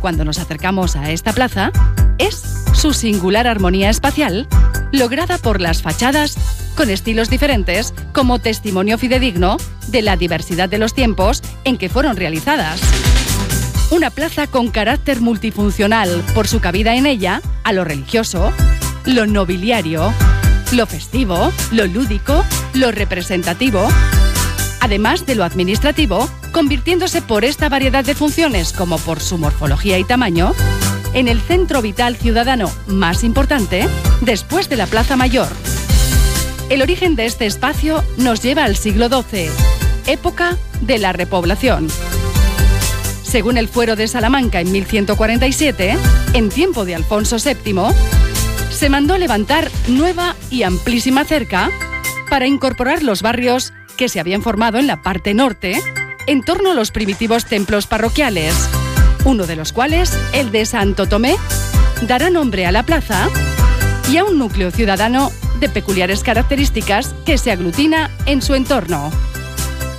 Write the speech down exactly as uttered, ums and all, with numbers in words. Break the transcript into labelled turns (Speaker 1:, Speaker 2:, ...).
Speaker 1: cuando nos acercamos a esta plaza es su singular armonía espacial, lograda por las fachadas con estilos diferentes como testimonio fidedigno de la diversidad de los tiempos en que fueron realizadas. Una plaza con carácter multifuncional por su cabida en ella a lo religioso, lo nobiliario, lo festivo, lo lúdico, lo representativo, además de lo administrativo, convirtiéndose por esta variedad de funciones como por su morfología y tamaño, en el centro vital ciudadano más importante después de la Plaza Mayor. El origen de este espacio nos lleva al siglo doce, época de la repoblación. Según el Fuero de Salamanca en mil ciento cuarenta y siete, en tiempo de Alfonso séptimo, se mandó levantar nueva y amplísima cerca para incorporar los barrios que se habían formado en la parte norte en torno a los primitivos templos parroquiales, uno de los cuales, el de Santo Tomé, dará nombre a la plaza y a un núcleo ciudadano de peculiares características que se aglutina en su entorno.